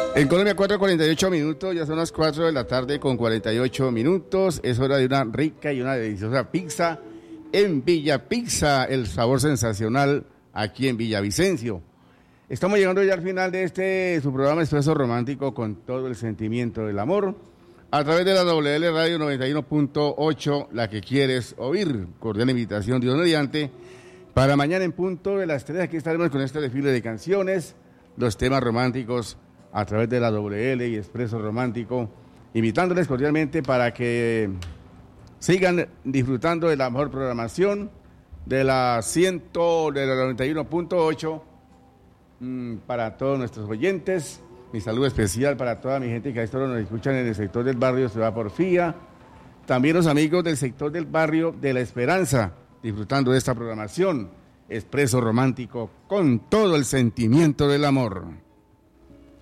En Colombia 4:48 minutos, ya son las 4 de la tarde con 48 minutos. Es hora de una rica y una deliciosa pizza en Villa Pizza, el sabor sensacional aquí en Villavicencio. Estamos llegando ya al final de su programa Expreso Romántico con todo el sentimiento del amor. A través de la WL Radio 91.8, la que quieres oír. Cordial invitación, Dios mediante. Para mañana en punto de las 3, aquí estaremos con este desfile de canciones, los temas románticos a través de la WL y Expreso Romántico, invitándoles cordialmente para que sigan disfrutando de la mejor programación de la 91.8 para todos nuestros oyentes. Mi saludo especial para toda mi gente que a esta hora nos escuchan en el sector del barrio Ciudad Porfía, también los amigos del sector del barrio de La Esperanza, disfrutando de esta programación Expreso Romántico con todo el sentimiento del amor.